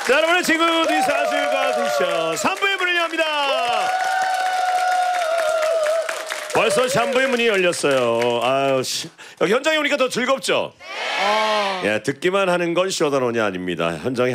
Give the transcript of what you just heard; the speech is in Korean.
자, 여러분의 친구들이 사주가 되셔 3부의 문을 엽니다. 벌써 3부의 문이 열렸어요. 아유, 여기 현장에 오니까 더 즐겁죠? 네. 예, 듣기만 하는 건 쇼다논이 아닙니다. 현장에